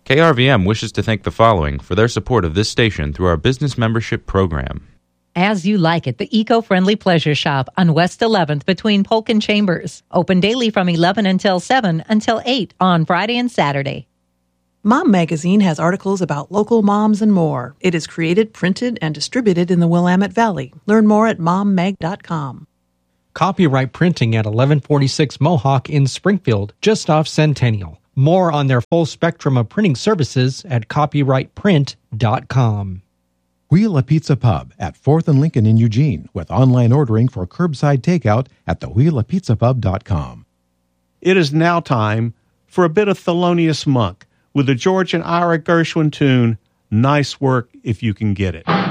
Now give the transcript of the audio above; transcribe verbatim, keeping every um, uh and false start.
K R V M wishes to thank the following for their support of this station through our business membership program. As You Like It, the eco-friendly pleasure shop on West eleventh between Polk and Chambers. Open daily from eleven until seven until eight on Friday and Saturday. Mom Magazine has articles about local moms and more. It is created, printed, and distributed in the Willamette Valley. Learn more at mom mag dot com. Copyright Printing at eleven forty-six Mohawk in Springfield, just off Centennial. More on their full spectrum of printing services at copyright print dot com. Wheel a Pizza Pub at fourth and Lincoln in Eugene with online ordering for curbside takeout at the wheel a pizza pub dot com. It is now time for a bit of Thelonious Monk with the George and Ira Gershwin tune, Nice Work If You Can Get It.